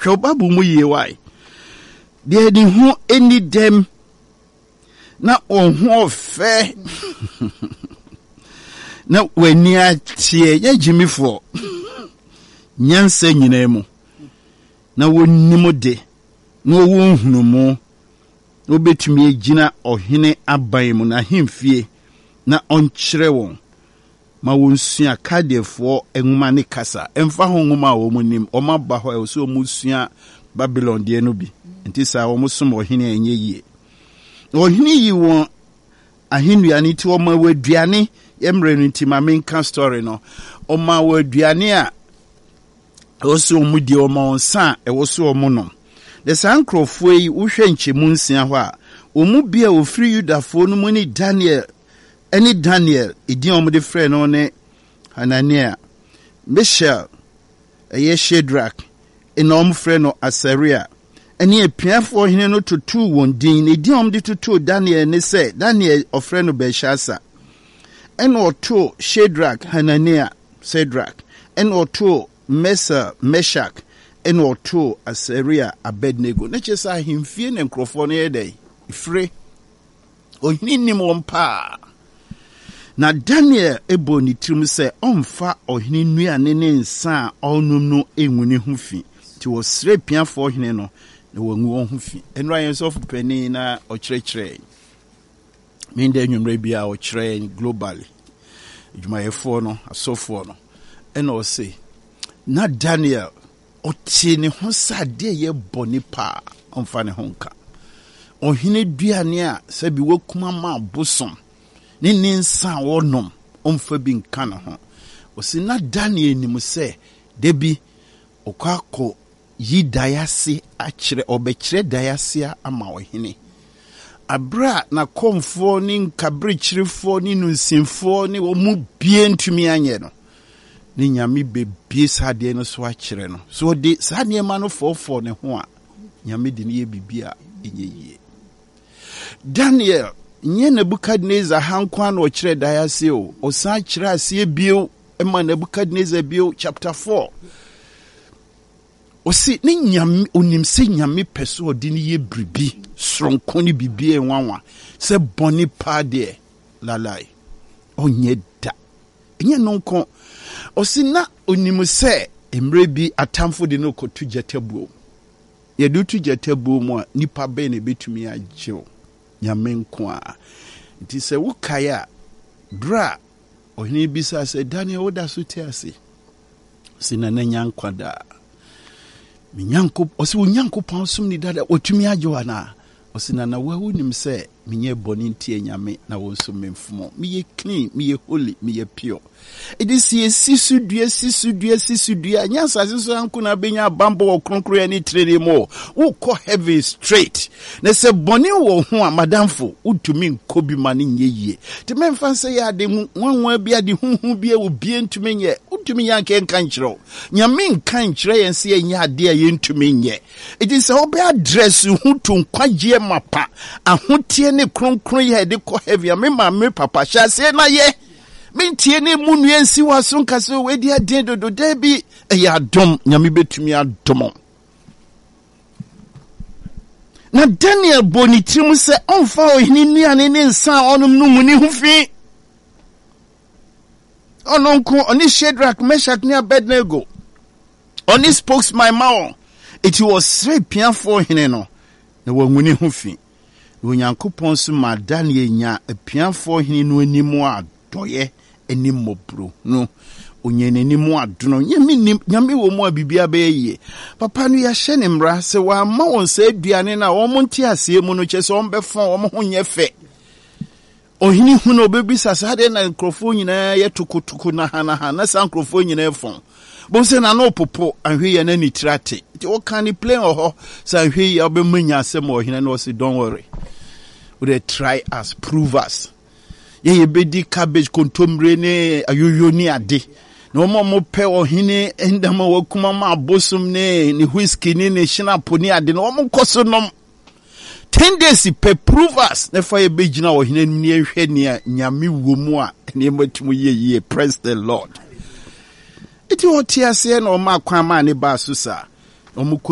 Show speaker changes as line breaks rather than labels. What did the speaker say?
Babu mu ye why. They di ho any them na on ho fair. Na when ya tie ya Jimmy for nyanse nyina mu. Na wonni mo de na wo hunu mo. No betumi agina ohene aban mu na hemfie na onkyere won. Ma wonsua kadefo enwuma ne kasa emfa ho nwuma wo munim o maba ho e so omusua Babylon de no bi enti sa wo musom ohene enye yie ohene yi won ahenua ne ti o ma waduane emre no ti ma menka story no o ma waduane a o so mudi o ma onsa e wo so o mu no de sankrofo yi wo hwe nchemu nsia ho a o mu bia o free Yudafo no mu ni Daniel any Daniel, idiom de friend on Hananiah, Mishael, a Shadrach, a friend of Assyria, and ye appear for him no to 2 1 din, idiom de to 2 Daniel, and they say, Daniel, a friend of Belshazzar, and or 2 Shadrach, Hananiah, Shadrach, and or 2 Meshach, and or 2 Assyria, Abednego. Nature saw him fear and crofone day, free, or him on pa. Na Daniel ebo ni tirim se onfa ohene nuane ne nsa onum no enwuni ho fi ti wo sre piafo ohene no na wangu ho fi enra yen so fupani na okyerɛkyerɛ me nda nwumre bia okyerɛ globally adwumayɛfo no asofo no ena o se na Daniel otie ne ho sade ye boni pa onfa ne honka ohene duane a sabi wakuma ma bosom ni ninsa wonom omfa bi nka na ho osi na Daniel ni mu se debi okako yi dayase akire obekire dayase ama ohene abra na komfo ni nkabrichirifo ni nunsimfo ni wo mu bie ntumi anye no ni nyame bebie sade no so akire no so de sade ma no fofo ne ho a nyame de ne ye bibia enyeye Daniel nye Nebukadnezar hankwa no kire dayase o san kire ase bio ema Nebukadnezar bio chapter 4 o si ni nyame onim se nyame peso odi ni ye bribi sronko ni bibi enwanwa se boni pa de lalai onye da enye nonko o si na onim se emre bi atamfo de no kotu jetabuo ye do tu jetabuo mu a nipa be na betumi agyew nyame nko a nti se wukaya bra ohini bisa se Daniel woda so te ase sina na nyankwada minyanko osi unyanko pansum ni dada otumi agyew ana osina na wahu nim se minye boni ntie nyame na wonso memfumo miye clean miye holy miye pure edisi sisudua nyansa siso anku na benya bambo okronkro ya ni trene mo ukọ heavy straight na se boni wo ho a madamfo utumi nkobi mane nyeye te memfa se ya de nwanwa bia de huhu bia obi ntumi nye utumi yanke nkan kyerɛ nyame nkan kyerɛ yense yenya ade a yentumi nye edisi obe address hu to nkwagie mapa ahotie ne kronkron ye de kɔ heavy a me papa sha se na ye mentie ne munu ensi waso nkaso wedi aden dodo debi ya adom nyame betumi adom na Daniel boni tirim se onfa ohini nuane ne nsa onum no muni ho fi ononko oni Shadrach Meshach ne Abednego oni spokes my mouth it was three piafo hene no na wanguni ho fi onyankopon so ma Daniel nya piafo hene no animu adoye enimobro no onyenenimu adono nyame wo mu abibia be ye papa no ya hye ne mra se wa ma won se aduane na wo monti ase mu no kyese on befon wo ho nye fe ohini hu no bebi sasade na nkrofo nyina ye tukutuku na hana na san nkrofo nyina efon bo se na no popo ahwe ye na ni trate ti wo kan ni play oho san hwe ye obemanya asem ohina no se don't worry we dey try us prove us ye bedi cabbage kontomre ne ayoyo ni ade na omo pe ohine endama wakuma ma abosum ne whisky ne shinapo ni ade na omo koso nom 10 days pe prove us na fa ye begina ohine ni ehwe ne nyame womu a ne matumu ye praise the Lord iti otiase na omo akwa ma ne ba so sa omo